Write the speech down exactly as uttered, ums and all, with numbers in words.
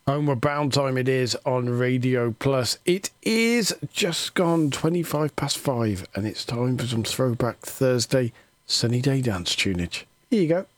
Homeward Bound time it is on Radio Plus. It is just gone twenty-five past five, and it's time for some Throwback Thursday Sunny Day dance tunage. Here you go.